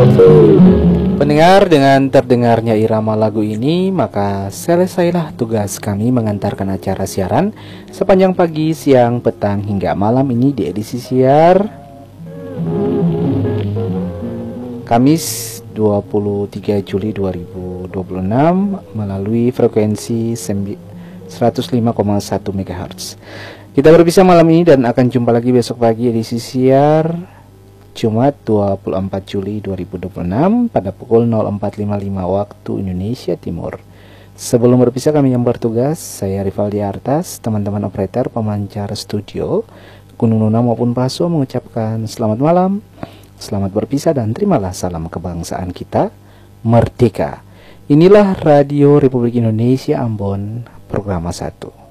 Pendengar, dengan terdengarnya irama lagu ini, maka selesailah tugas kami mengantarkan acara siaran sepanjang pagi, siang, petang, hingga malam ini di edisi siar Kamis 23 Juli 2026 melalui frekuensi 105,1 MHz. Kita berpisah malam ini dan akan jumpa lagi besok pagi edisi siar Jumat 24 Juli 2026 pada pukul 04.55 waktu Indonesia Timur. Sebelum berpisah kami yang bertugas, saya Rivaldi Artas, teman-teman operator, pemancar studio, Gunung Nuna maupun Paso mengucapkan selamat malam, selamat berpisah dan terimalah salam kebangsaan kita, merdeka. Inilah Radio Republik Indonesia Ambon, Programa 1.